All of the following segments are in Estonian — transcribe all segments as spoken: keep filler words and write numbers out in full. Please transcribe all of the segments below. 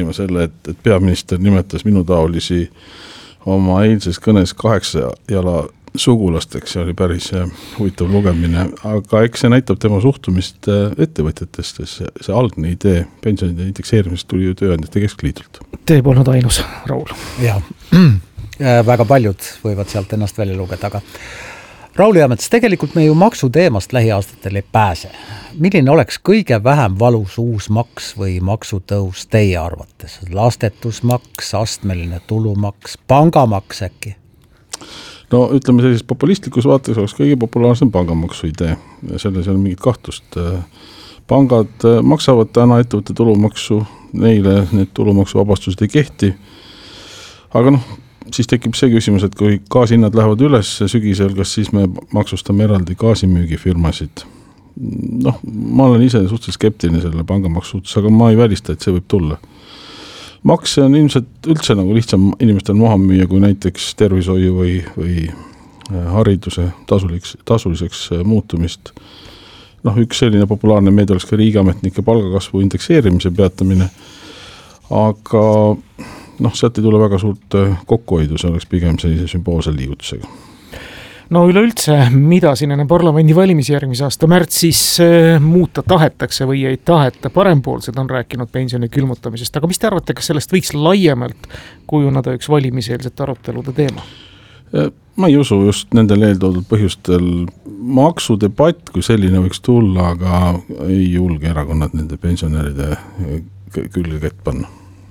selle, et, et peaminister nimetas minu taolisi oma eilses kõnes kaheksa jala sugulasteks ja oli päris huvitav lugemine, aga eks see näitab tema suhtumist ettevõtjatest, see, see algne idee pensionide indekseerimist tuli ju Tööandjate Keskliidult. Te polnud ainus, Raul. Jah, väga paljud võivad sealt ennast välja lugeda, aga Raul Eamets, tegelikult me ju maksuteemast lähiaastatel ei pääse. Milline oleks kõige vähem valus uus maks või maksutõus teie arvates? Lastetusmaks, astmeline tulumaks, pangamaks äkki? No ütleme sellises populistlikus vaates oleks kõige populaarsem pangamaksu idee. Selles ei ole mingit kahtlust. Pangad maksavad täna ettevõtte tulumaksu, neile need tulumaksuvabastused ei kehti. Aga noh, siis tekib see küsimus, et kui gaasihinnad lähevad üles sügisel, kas siis me maksustame eraldi gaasimüügifirmasid. Noh, ma olen ise suhteliselt skeptiline selle pangamaksu suhtes, aga ma ei välista, et see võib tulla. Makse on ilmselt üldse nagu lihtsam inimestel maha müüa, kui näiteks tervishoiu või, või hariduse tasuliks, tasuliseks muutumist. Noh, üks selline populaarne meede oleks ka riigiametnike palgakasvu indekseerimise peatamine, aga noh, sealt ei tule väga suurt kokkuhoidu, see oleks pigem sellise sümboolse liigutusega. No üleüldse, mida siin enne parlamendi valimise järgmise aasta märtsis muuta tahetakse või ei taheta, parempoolsed on rääkinud pensioni külmutamisest, aga mis te arvate, kas sellest võiks laiemalt kujunada üks valimiseelset arutelude teema? Ma ei usu just nendel eeltoodud põhjustel. Maksudebatt kui selline võiks tulla, aga ei julge erakonnad nende pensionäride külge kätt panna.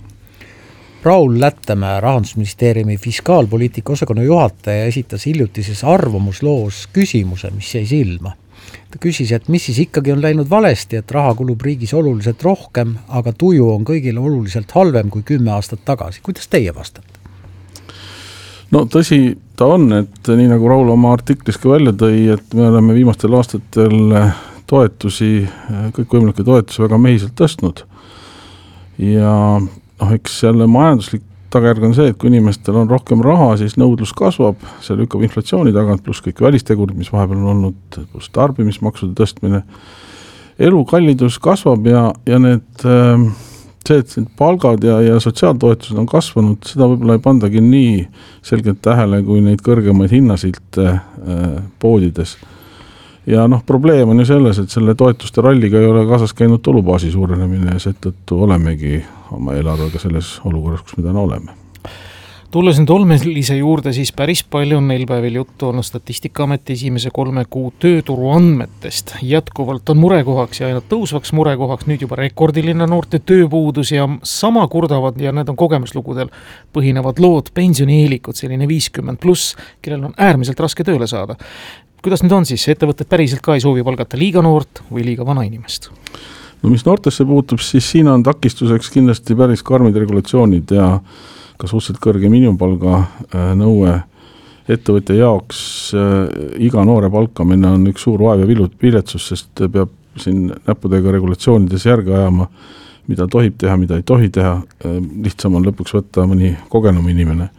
Raul Lättemäe, Rahandusministeeriumi fiskaalpoliitika osakonna juhataja, esitas hiljutises arvamusloos küsimuse, mis jäi silma. Ta küsis, et mis siis ikkagi on läinud valesti, et raha kulub riigis oluliselt rohkem, aga tuju on kõigile oluliselt halvem kui kümme aastat tagasi. Kuidas teie vastate? No tõsi ta on, et nii nagu Raul oma artiklis ka välja tõi, et me oleme viimastel aastatel toetusi, kõikvõimalikke toetusi väga mehiselt tõstnud. Ja noh, eks jälle majanduslik tagajärg on see, et kui inimestel on rohkem raha, siis nõudlus kasvab, see lükkab inflatsiooni tagant, pluss kõik välistegurid, mis vahepeal on olnud, pluss tarbimismaksude tõstmine. Elukallidus kasvab ja, ja need, see, et need palgad ja, ja sotsiaaltoetused on kasvanud, seda võib-olla ei pandagi nii selgelt tähele, kui neid kõrgemaid hinnasilte poodides. Ja noh, probleem on ju selles, et selle toetuste ralliga ei ole kaasas käinud tulubaasi suurenemine ja seetõttu olemegi oma eelarvega selles olukorras, kus me täna oleme. Tulles nüüd olmelise juurde, siis päris palju on neil päevil juttu olnud Statistikaameti esimese kolme kuu tööturu andmetest. Jätkuvalt on murekohaks ja aina tõusvaks murekohaks nüüd juba rekordiline noorte tööpuudus ja sama kurdavad ja need on kogemuslugudel põhinevad lood pensionieelikud, selline viiskümmend pluss, kellel on äärmiselt raske tööle saada. Kuidas nüüd on siis? Ettevõtted päriselt ka ei soovi palgata liiga noort või liiga vana inimest? No mis noortesse puutub, siis siin on takistuseks kindlasti päris karmid regulatsioonid ja ka suhteliselt kõrge miinimumpalga nõue ettevõtja jaoks. Iga noore palkamine on üks suur vaev ja viletsus, sest peab siin näppudega regulatsioonides järge ajama, mida tohib teha, mida ei tohi teha. Lihtsam on lõpuks võtta mõni kogenum inimene.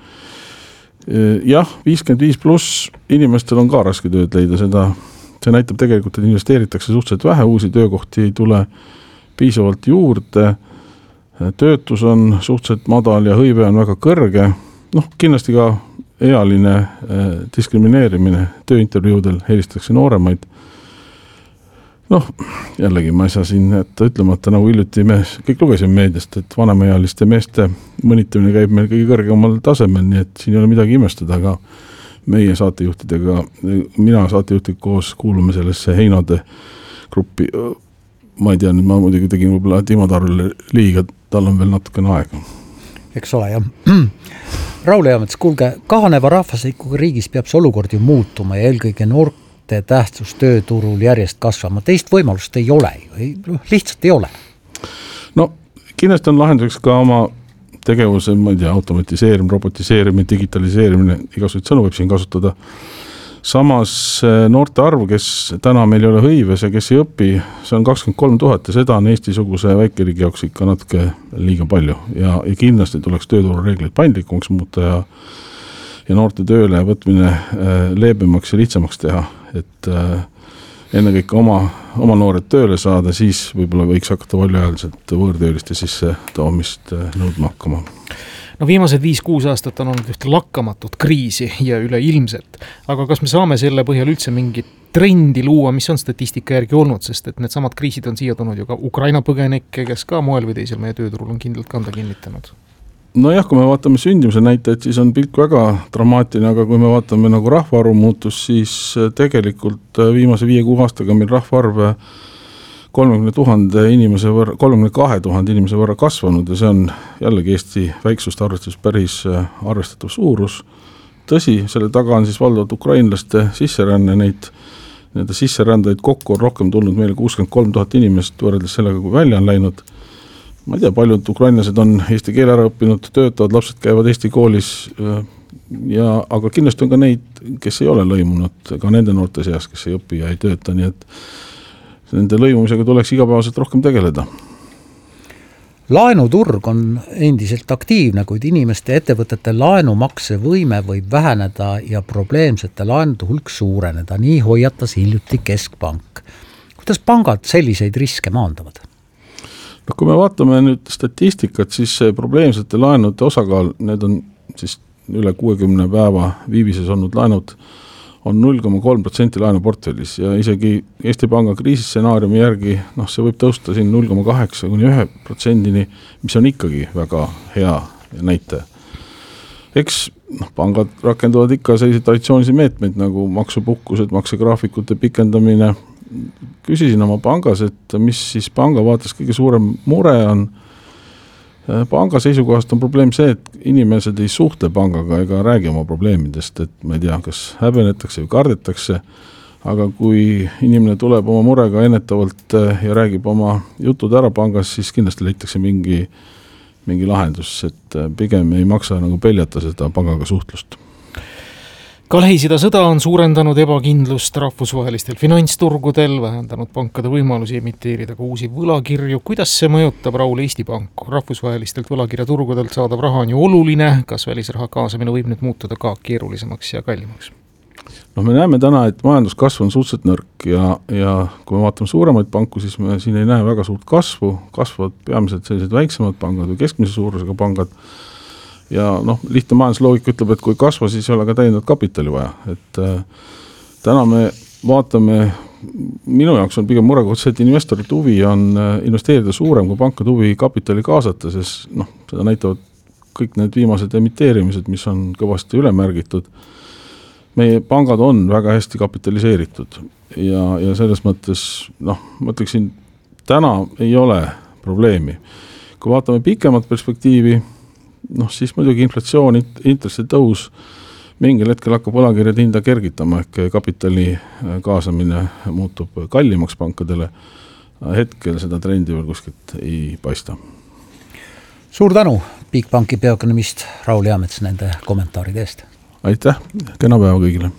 Jah, viiskümmend viis pluss inimestel on ka raske tööd leida, seda, see näitab tegelikult, et investeeritakse suhteliselt vähe, uusi töökohti ei tule piisavalt juurde, töötus on suhteliselt madal ja hõive on väga kõrge, noh, kindlasti ka ealine diskrimineerimine tööintervjuudel helistatakse nooremaid. Noh, jällegi ma ei saa siin et ütlemata, nagu hiljuti me kõik lugesime meediast, et vanemaealiste meeste mõnitamine käib meil kõige kõrgemal tasemel, nii et siin ei ole midagi imestada, aga meie saatejuhtidega, mina saatejuhtiga koos kuulume sellesse heinade gruppi. Ma ei tea, nüüd ma muidugi tegin võib-olla Timo Tarule liiga, tal on veel natukene aega. Eks ole, jah. Raul Eamets, kuulge, kahaneva rahvasikuga riigis peab see olukord ju muutuma ja eelkõige noor tähtsus tööturul järjest kasvama. Teist võimalust ei ole ju, lihtsalt ei ole. No kindlasti on lahenduseks ka oma tegevuse, ma ei tea, automatiseerimine, robotiseerimine, digitaliseerimine, igasuguseid sõnu võib siin kasutada. Samas noorte arv, kes täna meil ei ole hõives ja kes ei õpi, see on kakskümmend kolm tuhat ja seda on Eesti-suguse väikeriigi jaoks ikka natuke liiga palju ja, ja kindlasti tuleks tööturu reeglid paindlikumaks muuta ja ja noorte tööle võtmine leebemaks ja lihtsamaks teha, et ennekõike oma, oma noored tööle saada, siis võib-olla võiks hakata valjuajaliselt võõrtööliste sisse toomist nõudma hakkama. No viimased viis-kuus aastat on olnud ühte lakkamatut kriisi ja üleilmselt, aga kas me saame selle põhjal üldse mingit trendi luua, mis on statistika järgi olnud, sest et need samad kriisid on siia tulnud ju ka Ukraina põgenikke, kes ka moel või teisel meie tööturul on kindlalt kanda kinnitanud. Nojah, kui me vaatame sündimuse näitajaid, siis on pilk väga dramaatiline, aga kui me vaatame nagu rahvaarvu muutus, siis tegelikult viimase viie-kuue aastaga meil rahvaarv kolmekümne tuhande inimese võrra, kolmekümne kahe tuhande inimese võrra kasvanud ja see on jällegi Eesti väiksust arvestus päris arvestatav suurus. Tõsi, selle taga on siis valdavalt ukrainlaste sisseränne, neid nende sisserändajaid kokku on rohkem tulnud meile kuuskümmend kolm tuhat inimest võrreldes sellega, kui välja on läinud. Ma ei tea, paljud ukrainlased on eesti keele ära õppinud, töötavad, lapsed käivad Eesti koolis, ja, aga kindlasti on ka neid, kes ei ole lõimunud, ka nende noorte seas, kes ei õpi ja ei tööta, nii et nende lõimumisega tuleks igapäevaselt rohkem tegeleda. Laenuturg on endiselt aktiivne, kuid inimeste ettevõtete laenumakse võime võib väheneda ja probleemsete laenude hulk suureneda, nii hoiatas hiljuti Keskpank. Kuidas pangad selliseid riske maandavad? No, kui me vaatame nüüd statistikat, siis probleemsete laenude osakaal, need on siis üle kuuekümne päeva viivises olnud laenud, on null koma kolm protsenti laenuportfellis ja isegi Eesti Panga kriisistsenaariumi järgi, noh, see võib tõusta siin null koma kaheksa kuni ühe protsendini, mis on ikkagi väga hea näitaja. Eks noh, pangad rakenduvad ikka selliseid traditsioonilisi meetmeid nagu maksupuhkused, maksegraafikute pikendamine. Küsisin oma pangas, et mis siis panga vaates kõige suurem mure on. Panga seisukohast on probleem see, et inimesed ei suhtle pangaga ega räägi oma probleemidest, et ma ei tea, kas häbenetakse või kardetakse, aga kui inimene tuleb oma murega ennetavalt ja räägib oma jutud ära pangas, siis kindlasti leitakse mingi, mingi lahendus, et pigem ei maksa nagu peljata seda pangaga suhtlust. Ka Lähis-Ida sõda on suurendanud ebakindlust rahvusvahelistel finantsturgudel, vähendanud pankade võimalusi emiteerida ka uusi võlakirju. Kuidas see mõjutab, Raul, Eesti Panku? Rahvusvahelistelt võlakirjaturgudelt saadav raha on ju oluline, kas välisraha kaasamine võib nüüd muutuda ka keerulisemaks ja kallimaks? No me näeme täna, et majanduskasv on suhteliselt nõrk ja, ja kui me vaatame suuremaid panku, siis me siin ei näe väga suurt kasvu, kasvavad peamiselt sellised väiksemad pangad või keskmise suurusega pangad. Ja noh, lihtne majandusloogika ütleb, et kui kasva, siis ei ole ka täiendavat kapitali vaja. Et äh, täna me vaatame, minu jaoks on pigem murekoht see, et investorite huvi on investeerida suurem kui pankade huvi kapitali kaasata, sest noh, seda näitavad kõik need viimased emiteerimised, mis on kõvasti ülemärgitud. Meie pangad on väga hästi kapitaliseeritud ja, ja selles mõttes, noh, ma ütleksin, täna ei ole probleemi. Kui vaatame pikemat perspektiivi, noh, siis muidugi inflatsioon, intressi tõus, mingil hetkel hakkab võlakirjade hinda kergitama, ehk kapitali kaasamine muutub kallimaks pankadele. Hetkel seda trendi veel kuskilt ei paista. Suur tänu, Bigbanki peaökonomist Raul Eamets nende kommentaaride eest. Aitäh, kena päeva kõigile.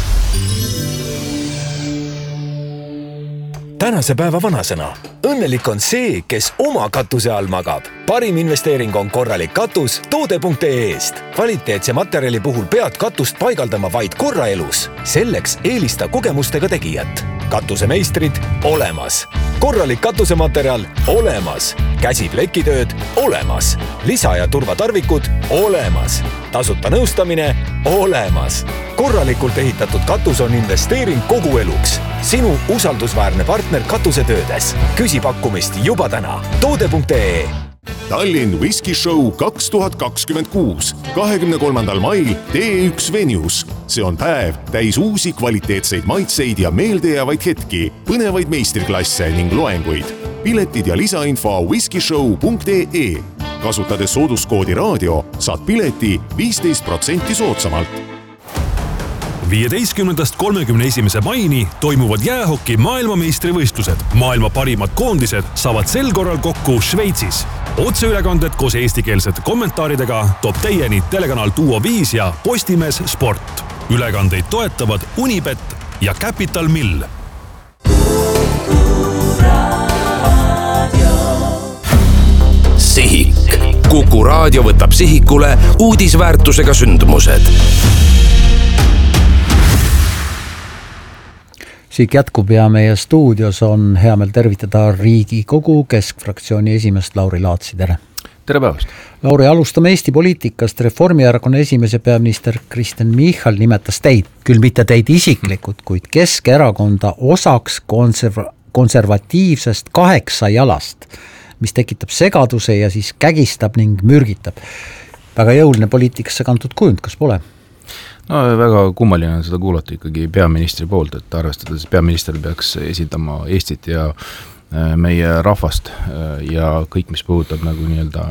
Tänase päeva vanasõna. Õnnelik on see, kes oma katuse all magab. Parim investeering on korralik katus toode punkt ee eest. Kvaliteetse materjali puhul pead katust paigaldama vaid korra elus. Selleks eelista kogemustega tegijat. Katusemeistrid olemas. Korralik katusematerjal olemas. Käsiplekitööd olemas. Lisa- ja turvatarvikud olemas. Tasuta nõustamine olemas. Korralikult ehitatud katus on investeering kogu eluks. Sinu usaldusväärne partner katusetöödes. Küsi pakkumist juba täna. toode punkt ee. Tallinn Whisky Show kaks tuhat kakskümmend kuus, kahekümne kolmandal mail T üks Venues. See on päev täis uusi kvaliteetseid maitseid ja meeldejäävaid hetki, põnevaid meistriklasse ning loenguid. Piletid ja lisainfo whiskyshow punkt ee. Kasutades sooduskoodi raadio, saad pileti viisteist protsenti soodsamalt. viieteistkümnendast kolmekümne esimese maini toimuvad jäähoki maailmameistrivõistlused. Maailma parimad koondised saavad sel korral kokku Šveitsis. Otseülekanded koos eestikeelsete kommentaaridega toob teieni telekanal Duo viis ja Postimees Sport. Ülekandeid toetavad Unibet ja Capital Mill. Sihik. Kuku raadio võtab sihikule uudisväärtusega sündmused. Siik jätkub ja meie stuudios on hea meel tervitada Riigikogu Keskfraktsiooni esimeest Lauri Laatsi, tere! Tere päevast! Lauri, alustame Eesti poliitikast. Reformierakonna esimese peaminister Kristen Michal nimetas teid, küll mitte teid isiklikult, kuid Keskerakonda osaks konserv- konservatiivsest kaheksa jalast, mis tekitab segaduse ja siis kägistab ning mürgitab. Väga jõuline poliitikasse kantud kujund, kas pole? No väga kummaline on seda kuulata ikkagi peaministri poolt, et arvestades peaminister peaks esindama Eestit ja meie rahvast ja kõik, mis puudutab nagu nii-öelda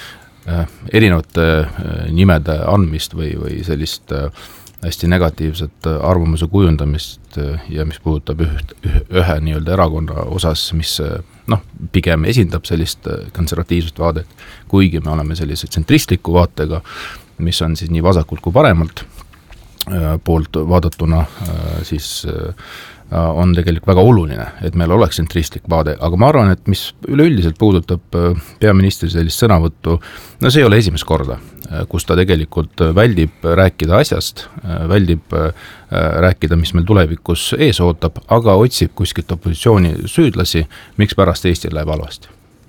erinevate nimede andmist või, või sellist hästi negatiivset arvamuse kujundamist ja mis puudutab üht, ühe nii-öelda erakonna osas, mis noh, pigem esindab sellist konservatiivset vaadet, kuigi me oleme sellise tsentristliku vaatega, mis on siis nii vasakult kui paremalt poolt vaadatuna, siis on tegelikult väga oluline, et meil oleks tsentristlik vaade, aga ma arvan, et mis üleüldiselt puudutab peaministri sellist sõnavõttu, no see ei ole esimest korda, kus ta tegelikult väldib rääkida asjast, väldib rääkida, mis meil tulevikus ees ootab, aga otsib kuskilt opositsiooni süüdlasi, miks pärast Eestil läheb halvasti.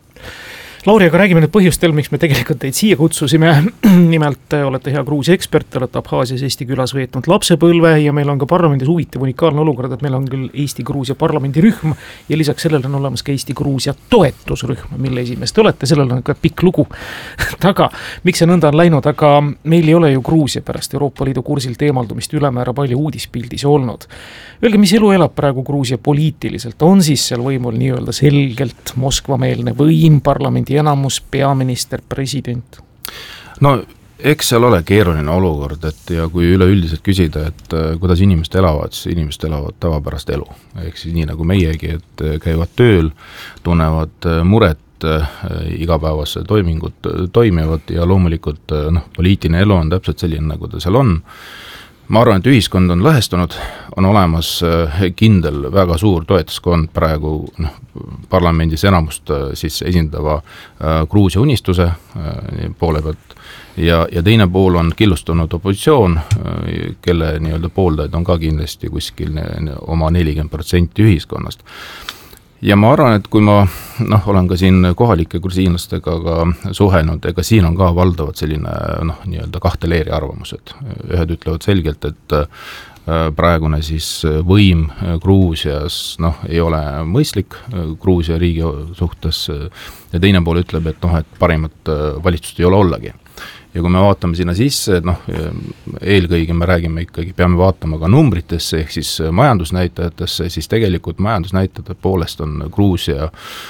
Lauri, aga räägime nüüd põhjustel, miks me tegelikult teid siia kutsusime. Nimelt olete hea Gruusia ekspert, te olete Abhaasias Eesti külas veetnud lapsepõlve ja meil on ka parlamendis huvitav unikaalne olukord, et meil on küll Eesti-Gruusia parlamendirühm ja lisaks sellele on olemas ka Eesti-Gruusia toetusrühm, mille esimees te olete, sellel on ka pikk lugu taga. Miks see nõnda on läinud, aga meil ei ole ju Gruusia pärast Euroopa Liidu kursilt eemaldumist ülemäära palju uudispildis olnud. Öelge, mis elu elab praegu Gruusia poliitiliselt? On siis seal võimul nii-öelda selgelt Moskva-meelne võim, parlamendi enamus, peaminister, president? No eks seal ole keeruline olukord, et ja kui üleüldiselt küsida, et kuidas inimesed elavad, siis inimesed elavad tavapärast elu. Ehk siis nii nagu meiegi, et käivad tööl, tunnevad muret, igapäevase toimingud toimivad ja loomulikult noh, poliitiline elu on täpselt selline, nagu ta seal on. Ma arvan, et ühiskond on lõhestunud, on olemas kindel väga suur toetuskond praegu noh, parlamendis enamust siis esindava Gruusia unistuse poole pealt ja, ja teine pool on killustunud opositsioon, kelle nii-öelda pooldajad on ka kindlasti kuskil oma nelikümmend protsenti ühiskonnast. Ja ma arvan, et kui ma noh, olen ka siin kohalike grusiinlastega ka suhelnud, ega siin on ka valdavad selline noh, nii-öelda kahte leeri arvamused. Ühed ütlevad selgelt, et praegune siis võim Gruusias noh, ei ole mõistlik Gruusia riigi suhtes ja teine pool ütleb, et noh, et parimat valitsust ei ole ollagi. Ja kui me vaatame sinna sisse, et noh, eelkõige me räägime ikkagi, peame vaatama ka numbritesse, ehk siis majandusnäitajatesse, siis tegelikult majandusnäitajate poolest on Gruusia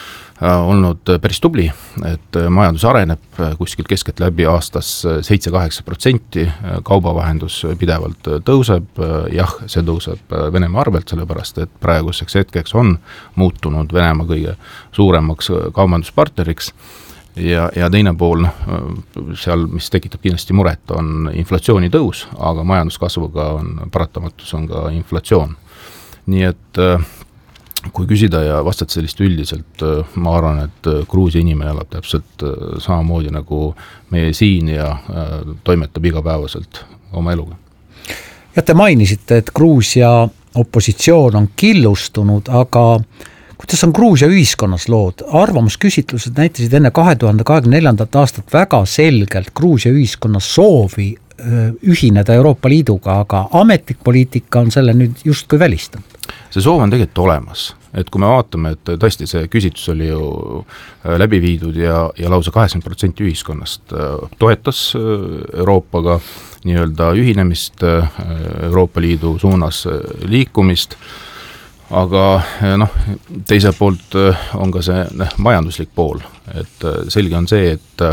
olnud päris tubli, et majandus areneb kuskilt keskelt läbi aastas seitse kaheksa protsenti, kaubavahendus pidevalt tõuseb, jah, see tõuseb Venemaa arvelt, sellepärast, et praeguseks hetkeks on muutunud Venemaa kõige suuremaks kaubanduspartneriks. Ja, ja teine pool, seal, mis tekitab kindlasti muret, on inflatsiooni tõus, aga majanduskasvuga on paratamatus on ka inflatsioon. Nii et kui küsida ja vastata sellist üldiselt, ma arvan, et Gruusia inimene elab täpselt samamoodi nagu meie siin ja toimetab igapäevaselt oma eluga. Ja te mainisite, et Gruusia opositsioon on killustunud, aga kuidas on Gruusia ühiskonnas lood? Arvamusküsitlused näitasid enne kahe tuhande kahekümne neljandat aastat väga selgelt Gruusia ühiskonnas soovi ühineda Euroopa Liiduga, aga ametlik poliitika on selle nüüd justkui välistanud. See soov on tegelikult olemas, et kui me vaatame, et tõesti see küsitlus oli ju läbi viidud ja, ja lausa kaheksakümmend protsenti ühiskonnast toetas Euroopaga nii-öelda ühinemist, Euroopa Liidu suunas liikumist, aga noh, teiselt poolt on ka see ne, majanduslik pool, et selge on see, et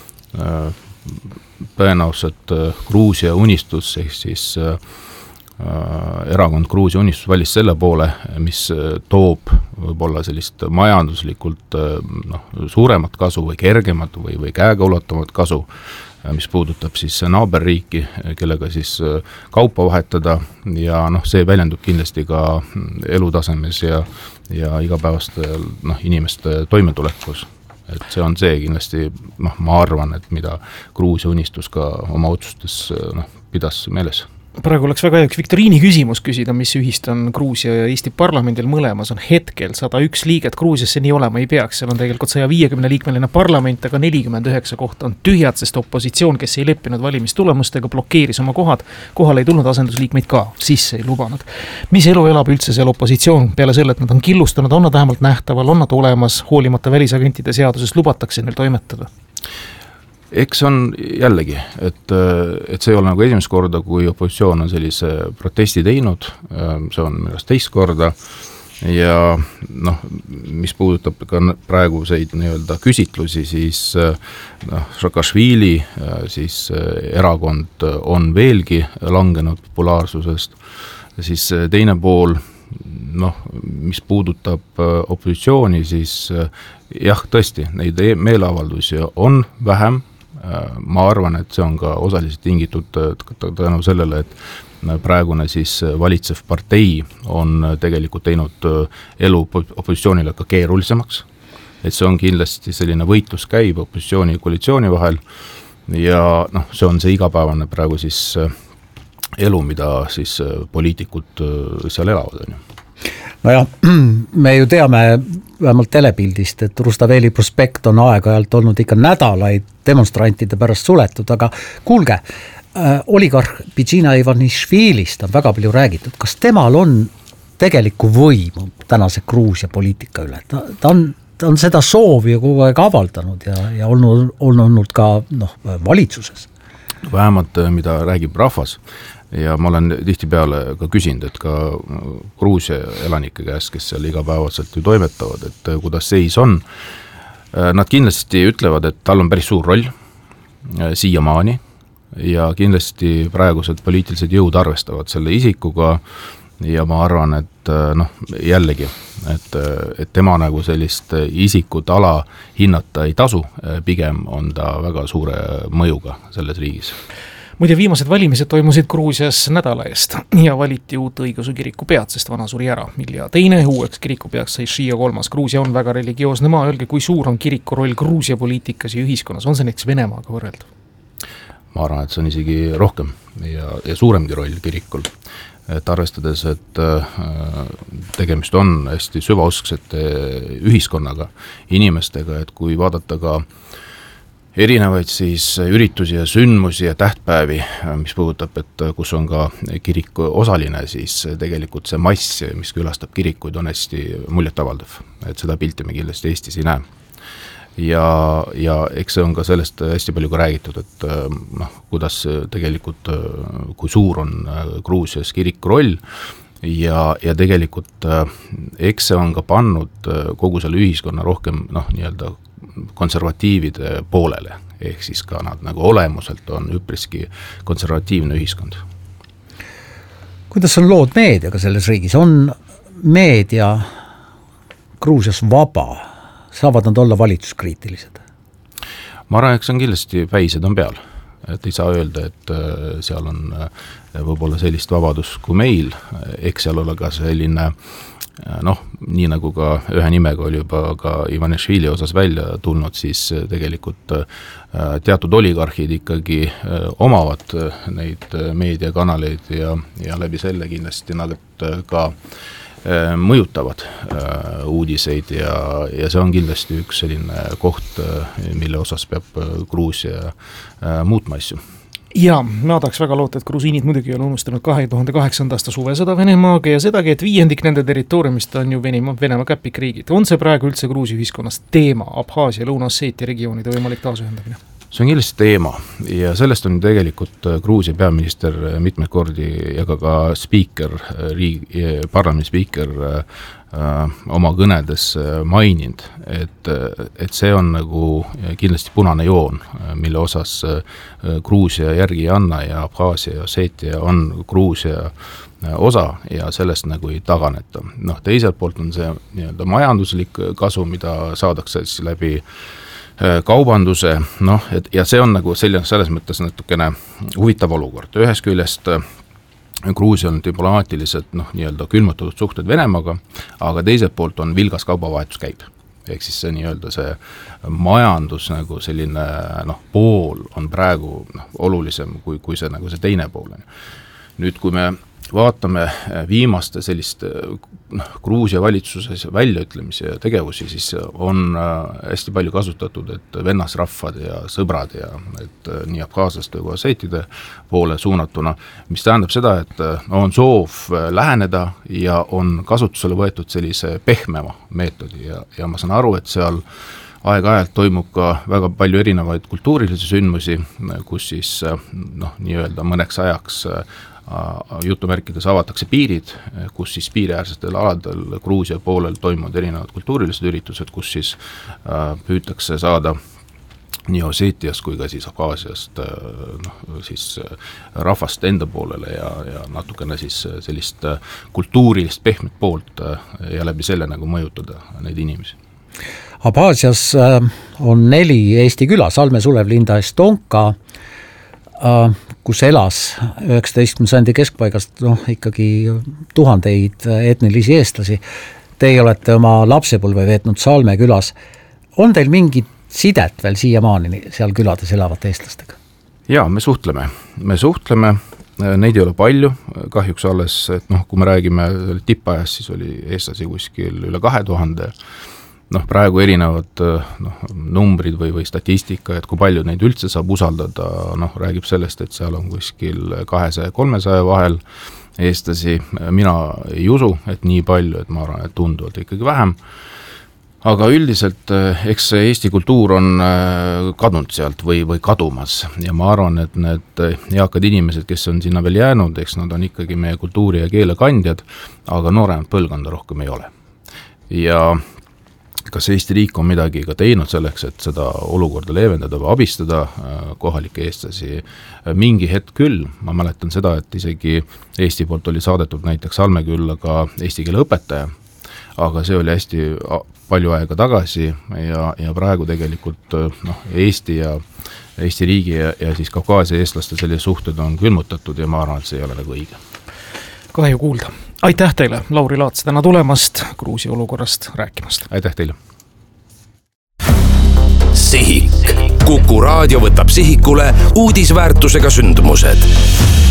tõenäoliselt Gruusia unistus, ehk siis äh, erakond Gruusia unistus valis selle poole, mis toob võib-olla sellist majanduslikult noh, suuremat kasu või kergemat või, või käegaulatavat kasu, mis puudutab siis naaberriiki, kellega siis kaupa vahetada ja noh, see väljendub kindlasti ka elutasemes ja, ja igapäevaste noh, inimeste toimetulekus. Et see on see kindlasti, noh, ma arvan, et mida Gruusia unistus ka oma otsustes noh, pidas meeles. praegu oleks väga üks viktoriini küsimus küsida, mis ühist on Gruusia ja Eesti parlamendil mõlemas on hetkel sada üks liiget, Gruusiasse nii olema ei peaks, seal on tegelikult saja viiekümne liikmeline parlament, aga nelikümmend üheksa kohta on tühjad, sest opositsioon, kes ei leppinud valimistulemustega, blokeeris oma kohad, kohal ei tulnud asendusliikmeid ka, sisse ei lubanud. Mis elu elab üldse seal opositsioon peale selle, et nad on killustunud, on nad vähemalt nähtaval, on nad olemas, hoolimata välisagentide seadusest lubatakse neil toimetada? Eks on jällegi, et, et see ei ole nagu esimest korda, kui opositsioon on sellise protesti teinud, see on millest teist korda ja noh, mis puudutab ka praeguseid nii-öelda küsitlusi, siis noh, Saakašvili siis erakond on veelgi langenud populaarsusest, siis teine pool, noh, mis puudutab opositsiooni, siis jah, tõesti, neid meeleavaldusi on vähem. Ma arvan, et see on ka osaliselt tingitud tänu sellele, et praegune siis valitsev partei on tegelikult teinud elu opositsioonile ka keerulisemaks. Et see on kindlasti selline võitlus käib opositsiooni ja koalitsiooni vahel ja noh, see on see igapäevane praegu siis elu, mida siis poliitikud seal elavad, on ju. Nojah, me ju teame vähemalt telepildist, et Rustaveli prospekt on aeg-ajalt olnud ikka nädalaid demonstrantide pärast suletud, aga kuulge, äh, oligarh Bidzina Ivanišvilist on väga palju räägitud, kas temal on tegelikku võimu tänase Gruusia poliitika üle? Ta, ta, on, ta on seda soovi ju kogu aeg avaldanud ja, ja olnud, on olnud ka noh, valitsuses. Vähemalt, mida räägib rahvas, ja ma olen tihtipeale ka küsinud, et ka Gruusia elanike käest, kes seal igapäevaselt ju toimetavad, et kuidas seis on. Nad kindlasti ütlevad, et tal on päris suur roll siiamaani ja kindlasti praegused poliitilised jõud arvestavad selle isikuga ja ma arvan, et noh, jällegi, et, et tema nagu sellist isikut ala hinnata ei tasu, pigem on ta väga suure mõjuga selles riigis. Muide, viimased valimised toimusid Gruusias nädala eest ja valiti uut õigeusu kiriku pead, sest vana suri ära. Milja teine uueks kiriku peaks sai Shia kolmas. Gruusia on väga religioosne maa. Öelge, kui suur on kiriku roll Gruusia poliitikas ja ühiskonnas? On see näiteks Venemaaga võrreldav? Ma arvan, et see on isegi rohkem ja, ja suuremgi roll kirikul. Et arvestades, et tegemist on hästi süvausksete ühiskonnaga, inimestega, et kui vaadata ka erinevaid siis üritusi ja sündmusi ja tähtpäevi, mis puudutab, et kus on ka kirik osaline, siis tegelikult see mass, mis külastab kirikuid, on hästi muljetavaldav. Et seda pilti me kindlasti Eestis ei näe. Ja, ja eks see on ka sellest hästi palju ka räägitud, et noh, kuidas tegelikult, kui suur on Gruusias kiriku roll ja, ja tegelikult eks see on ka pannud kogu selle ühiskonna rohkem noh, nii-öelda konservatiivide poolele, ehk siis ka nad nagu olemuselt on üpriski konservatiivne ühiskond. Kuidas on lood meediaga selles riigis? On meedia Gruusias vaba? Saavad nad olla valitsuskriitilised? Ma arvan, eks on kindlasti päised on peal. Et ei saa öelda, et seal on võib-olla sellist vabadust kui meil, eks seal ole ka selline noh, nii nagu ka ühe nimega oli juba ka Ivanišvili osas välja tulnud, siis tegelikult teatud oligarhid ikkagi omavad neid meediakanaleid ja, ja läbi selle kindlasti nad ka mõjutavad uudiseid ja, ja see on kindlasti üks selline koht, mille osas peab Gruusia muutma asju. Ja, ma tahaks väga loota, et grusiinid muidugi on unustanud kahe tuhande kaheksanda aasta suvesõda Venemaaga ja sedagi, et viiendik nende territooriumist on ju Venemaa, Venemaa käpikriigid. On see praegu üldse Gruusia ühiskonnas teema, Abhaasia, Lõuna-Osseetia regioonide võimalik taasühendamine? See on kindlasti teema ja sellest on tegelikult Gruusia peaminister mitmeid kordi ja ka ka spiiker, riigi, parlamendi spiiker oma kõnedes maininud, et, et see on nagu kindlasti punane joon, mille osas Gruusia järgi ei anna ja Abhaasia ja Osseetia on Gruusia osa ja sellest nagu ei taganeta. Noh, teiselt poolt on see nii-öelda majanduslik kasu, mida saadakse siis läbi kaubanduse, noh, et, ja see on nagu selline, selles mõttes natukene huvitav olukord. Ühest küljest Gruusia on diplomaatiliselt noh, nii-öelda külmutatud suhted Venemaaga, aga teiselt poolt on vilgas kaubavahetus käib. Ehk siis see nii-öelda see majandus nagu selline noh, pool on praegu noh, olulisem kui, kui see, nagu see teine pool. nüüd, kui me vaatame viimaste selliste noh, Gruusia valitsuses väljaütlemisi ja tegevusi, siis on hästi palju kasutatud, et vennasrahvad ja sõbrad ja et nii abhaaslaste kui osseetide poole suunatuna, mis tähendab seda, et on soov läheneda ja on kasutusele võetud sellise pehmema meetodi ja, ja ma saan aru, et seal aeg-ajalt toimub ka väga palju erinevaid kultuurilisi sündmusi, kus siis noh, nii-öelda mõneks ajaks jutumärkides avatakse piirid, kus siis piiriäärsetel aladel Gruusia poolel toimuvad erinevad kultuurilised üritused, kus siis püütakse saada nii Osseetiast kui ka siis Abhaasiast noh, siis rahvast enda poolele ja, ja natukene siis sellist kultuurilist pehmet poolt ja läbi selle nagu mõjutada neid inimesi. Abhaasias on neli Eesti küla, Salme, Sulev, Linda, Estonka, kus elas üheksateistkümnenda sajandi keskpaigast noh, ikkagi tuhandeid etnilisi eestlasi. Teie olete oma lapsepõlve veetnud Salme külas. On teil mingit sidet veel siiamaani seal külades elavate eestlastega? Jaa, me suhtleme. Me suhtleme, neid ei ole palju, kahjuks alles, et noh, kui me räägime tippajas, siis oli eestlasi kuskil üle kahe tuhande. Noh, praegu erinevad noh, numbrid või, või statistika, et kui palju neid üldse saab usaldada, noh, räägib sellest, et seal on kuskil kahesaja kolmesaja vahel eestlasi. Mina ei usu, et nii palju, et ma arvan, et tunduvalt ikkagi vähem. Aga üldiselt, eks Eesti kultuur on kadunud sealt või, või kadumas ja ma arvan, et need eakad inimesed, kes on sinna veel jäänud, eks nad on ikkagi meie kultuuri ja keele kandjad, aga nooremad põlvkonda rohkem ei ole. Ja kas Eesti riik on midagi ka teinud selleks, et seda olukorda leevendada või abistada kohalike eestlasi? Mingi hetk küll, ma mäletan seda, et isegi Eesti poolt oli saadetud näiteks Salmekülla ka eesti keele õpetaja, aga see oli hästi palju aega tagasi ja, ja praegu tegelikult noh, Eesti ja Eesti riigi ja, ja siis Kaukaasia eestlaste sellised suhted on külmutatud ja ma arvan, et see ei ole nagu õige. Kahju kuulda. Aitäh teile, Lauri Laats, täna tulemast Gruusia olukorrast rääkimast. Aitäh teile. Sihik. Kuku raadio võtab sihikule uudisväärtusega sündmused.